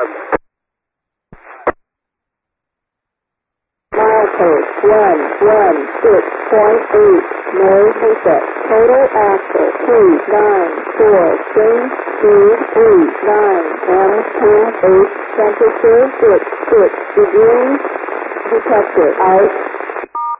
Milepost 116.8, noise reset. Total axle 294, change speed 39, M10 8, temperature 6 degrees detected. Out.